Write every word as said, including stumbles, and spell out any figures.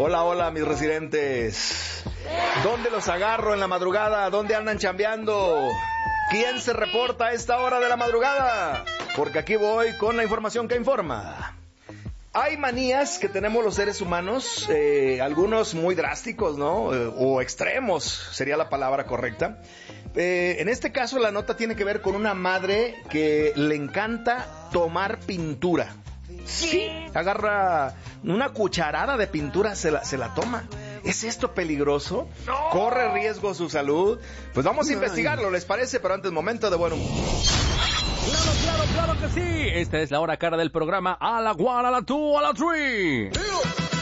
Hola, hola, mis residentes. ¿Dónde los agarro en la madrugada? ¿Dónde andan chambeando? ¿Quién se reporta a esta hora de la madrugada? Porque aquí voy con la información que informa. Hay manías que tenemos los seres humanos, eh, algunos muy drásticos, ¿no? Eh, o extremos, sería la palabra correcta. Eh, en este caso, la nota tiene que ver con una madre que le encanta tomar pintura. Sí, agarra una cucharada de pintura, se la, se la toma. ¿Es esto peligroso? No. ¿Corre riesgo su salud? Pues vamos a Ay. investigarlo, ¿les parece? Pero antes, momento de buen humor. Claro, claro, claro que sí. Esta es la hora cara del programa. A la one, a la two, a la three.